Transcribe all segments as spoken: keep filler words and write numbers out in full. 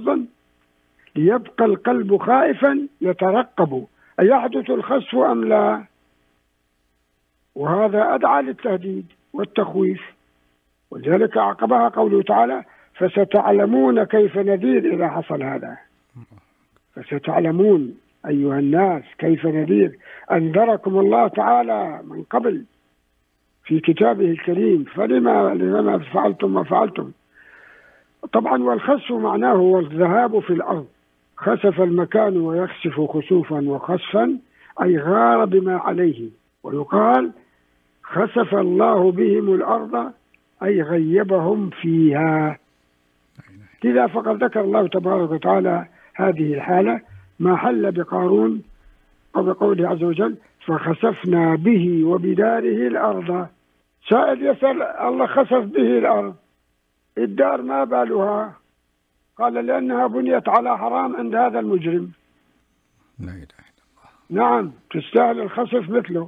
لفظا ليبقى القلب خائفا يترقب أيحدث الخسف أم لا، وهذا أدعى للتهديد والتخويف. ولذلك أعقبها قوله تعالى فستعلمون كيف نذير إذا حصل هذا. فستعلمون أيها الناس كيف نذير، أنذركم الله تعالى من قبل في كتابه الكريم، فلما لما فعلتم ما فعلتم. طبعا والخسف معناه هو الذهاب في الأرض، خسف المكان ويخسف خسوفا وخسفا أي غار بما عليه. ويقال خسف الله بهم الأرض أي غيبهم فيها. لذا فقد ذكر الله تبارك وتعالى هذه الحالة ما حل بقارون وبقوله عز وجل فخسفنا به وبداره الأرض. سائل يسأل الله خسف به الأرض، الدار ما بالها؟ قال لأنها بنيت على حرام عند هذا المجرم. لا إله إلا الله. نعم تستاهل الخسف مثله.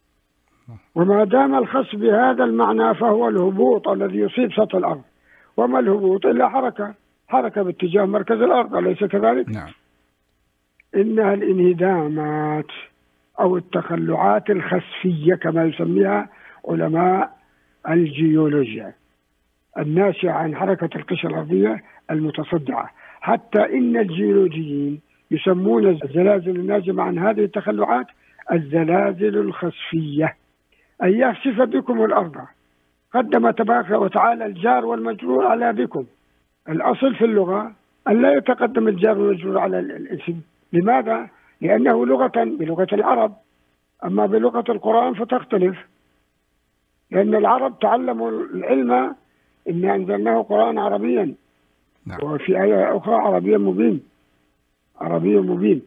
وما دام الخسف بهذا المعنى فهو الهبوط الذي يصيب سطح الأرض. وما الهبوط إلا حركة حركة باتجاه مركز الأرض، أليس كذلك؟ نعم. إنها الانهدامات أو التخلعات الخسفية كما يسميها علماء الجيولوجيا الناشئة عن حركة القشرة الأرضية المتصدعة. حتى إن الجيولوجيين يسمون الزلازل الناجمة عن هذه التخلعات الزلازل الخسفية، أن يخسف بكم الأرض. قدم تبارك وتعالى الجار والمجرور على بكم. الأصل في اللغة أن لا يتقدم الجار والمجرور على الاسم. لماذا؟ لأنه لغة بلغة العرب، أما بلغة القرآن فتختلف، لأن العرب تعلموا العلم إن أنزلناه قرآن عربيا. نعم. وفي آية أخرى عربيا مبين عربي مبين.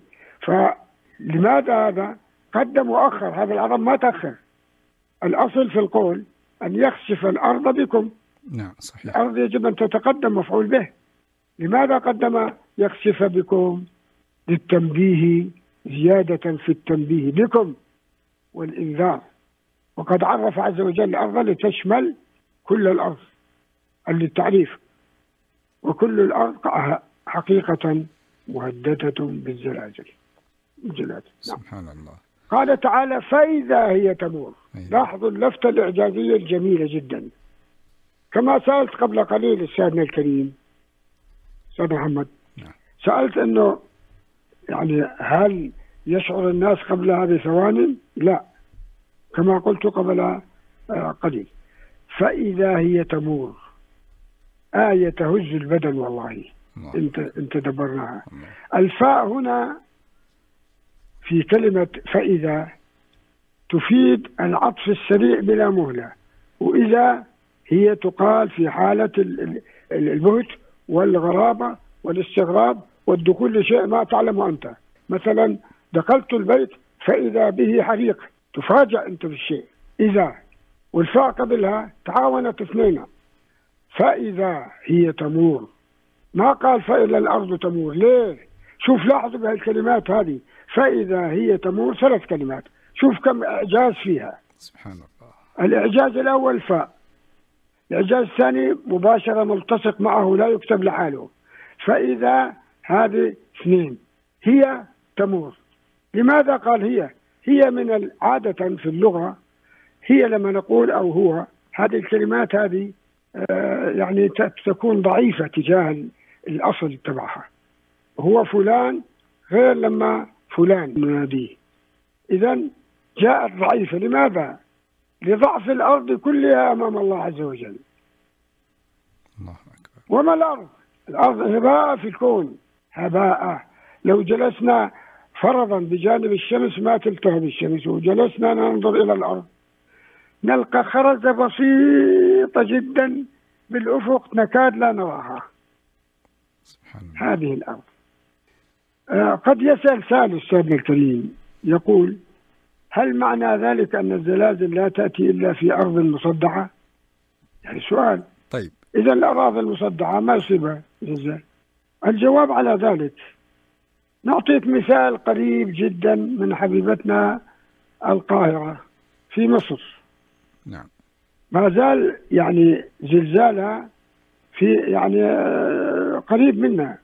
فلماذا هذا؟ قدم وأخر، هذا العرب ما تأخر. الأصل في القول أن يخسف الأرض بكم. نعم صحيح. الأرض يجب أن تتقدم مفعول به. لماذا قدم يخسف بكم؟ للتنبيه، زيادة في التنبيه بكم والإنذار. وقد عرف عز وجل الأرض لتشمل كل الأرض للتعريف، وكل الأرض حقيقة مهددة بالزلازل. الزلازل. سبحان الله. قال تعالى فإذا هي تمور. لاحظوا اللفتة الإعجازية الجميلة جدا. كما سألت قبل قليل أستاذنا الكريم أستاذ محمد، نعم. سألت أنه يعني هل يشعر الناس قبلها بثوان؟ لا، كما قلت قبل قليل فإذا هي تمور آية تهز البدن والله انت انت دبرناها. الفاء هنا في كلمة فإذا تفيد العطف السريع بلا مهلة، وإذا هي تقال في حالة البهت والغرابة والاستغراب والدخول لشيء ما تعلم أنت. مثلا دخلت البيت فإذا به حريق، تفاجأ أنت بالشيء. إذا والفاء قبلها تعاونت اثنين، فإذا هي تمور. ما قال فإذا الأرض تمور. ليه؟ شوف لاحظوا بهالكلمات هذه فإذا هي تمور ثلاث كلمات، شوف كم إعجاز فيها. سبحان الله. الإعجاز الأول فاء، الإعجاز الثاني مباشرة ملتصق معه لا يكتب لحاله. فإذا هذه اثنين، هي تمور. لماذا قال هي؟ هي من العادة في اللغة هي لما نقول أو هو، هذه الكلمات هذه آه يعني تكون ضعيفة تجاه الأصل تبعها. هو فلان غير لما فلان نناديه. إذن جاءت ضعيفة. لماذا؟ لضعف الأرض كلها أمام الله عز وجل. الله أكبر. وما الأرض؟ الأرض هباء في الكون، هباء. لو جلسنا فرضا بجانب الشمس ما تلتهب الشمس، وجلسنا ننظر إلى الأرض نلقى خرزة بسيطة جدا بالأفق نكاد لا نراها. سبحان الله. هذه الأرض. آه قد يسأل سائل أستاذنا الكريم يقول هل معنى ذلك أن الزلازل لا تأتي إلا في أرض مصدعة؟ يعني سؤال. طيب إذا الأراضي المصدعة ما يصيبها زلزال؟ الجواب على ذلك نعطيك مثال قريب جدا من حبيبتنا القاهرة في مصر. نعم. ما زال يعني زلزالها في يعني قريب منا